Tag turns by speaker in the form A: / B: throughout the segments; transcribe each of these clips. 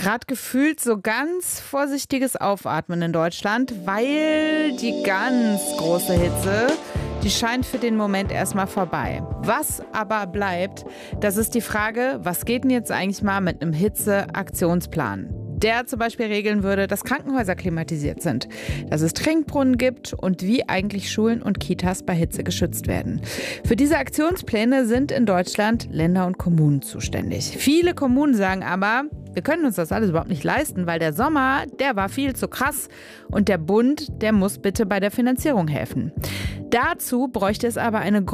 A: Gerade gefühlt so ganz vorsichtiges Aufatmen in Deutschland, weil die ganz große Hitze, die scheint für den Moment erstmal vorbei. Was aber bleibt, das ist die Frage, was geht denn jetzt eigentlich mal mit einem Hitzeaktionsplan? Der zum Beispiel regeln würde, dass Krankenhäuser klimatisiert sind, dass es Trinkbrunnen gibt und wie eigentlich Schulen und Kitas bei Hitze geschützt werden. Für diese Aktionspläne sind in Deutschland Länder und Kommunen zuständig. Viele Kommunen sagen aber, wir können uns das alles überhaupt nicht leisten, weil der Sommer, der war viel zu krass und der Bund, der muss bitte bei der Finanzierung helfen. Dazu bräuchte es aber eine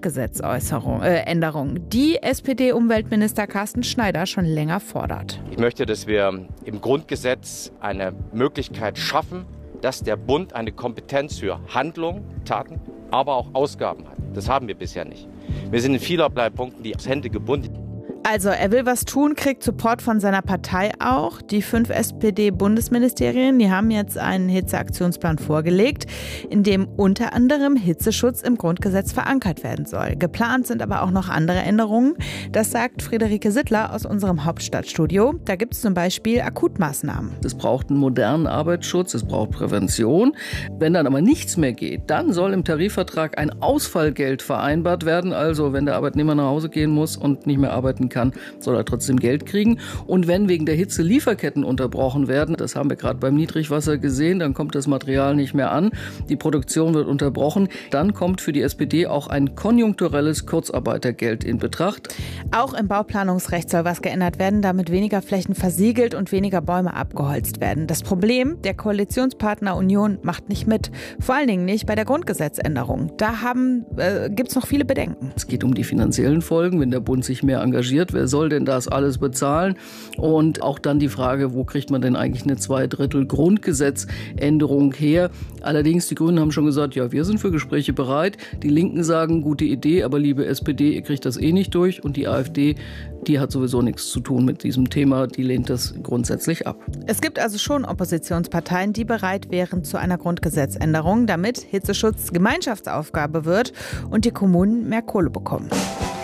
A: Grundgesetzänderung, die SPD-Umweltminister Carsten Schneider schon länger fordert.
B: Ich möchte, dass wir im Grundgesetz eine Möglichkeit schaffen, dass der Bund eine Kompetenz für Handlung, Taten, aber auch Ausgaben hat. Das haben wir bisher nicht. Wir sind in vielerlei Punkten die Hände gebunden.
A: Also, er will was tun, kriegt Support von seiner Partei auch. Die 5 SPD-Bundesministerien, die haben jetzt einen Hitzeaktionsplan vorgelegt, in dem unter anderem Hitzeschutz im Grundgesetz verankert werden soll. Geplant sind aber auch noch andere Änderungen. Das sagt Friederike Sittler aus unserem Hauptstadtstudio. Da gibt es zum Beispiel Akutmaßnahmen.
C: Es braucht einen modernen Arbeitsschutz, es braucht Prävention. Wenn dann aber nichts mehr geht, dann soll im Tarifvertrag ein Ausfallgeld vereinbart werden. Also wenn der Arbeitnehmer nach Hause gehen muss und nicht mehr arbeiten kann, soll er trotzdem Geld kriegen. Und wenn wegen der Hitze Lieferketten unterbrochen werden, das haben wir gerade beim Niedrigwasser gesehen, dann kommt das Material nicht mehr an, die Produktion wird unterbrochen, dann kommt für die SPD auch ein konjunkturelles Kurzarbeitergeld in Betracht.
A: Auch im Bauplanungsrecht soll was geändert werden, damit weniger Flächen versiegelt und weniger Bäume abgeholzt werden. Das Problem, der Koalitionspartner Union macht nicht mit, vor allen Dingen nicht bei der Grundgesetzänderung. Da gibt es noch viele Bedenken.
C: Es geht um die finanziellen Folgen, wenn der Bund sich mehr engagiert. Wer soll denn das alles bezahlen? Und auch dann die Frage, wo kriegt man denn eigentlich eine 2/3 Grundgesetzänderung her? Allerdings, die Grünen haben schon gesagt, ja, wir sind für Gespräche bereit. Die Linken sagen, gute Idee, aber liebe SPD, ihr kriegt das eh nicht durch. Und die AfD, die hat sowieso nichts zu tun mit diesem Thema. Die lehnt das grundsätzlich ab.
A: Es gibt also schon Oppositionsparteien, die bereit wären zu einer Grundgesetzänderung, damit Hitzeschutz Gemeinschaftsaufgabe wird und die Kommunen mehr Kohle bekommen.